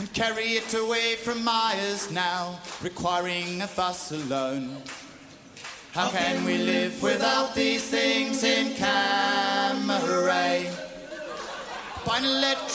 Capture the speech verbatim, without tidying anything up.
and carry it away from Myers now, requiring a fuss alone. How can we live without these things in Camaray? Find a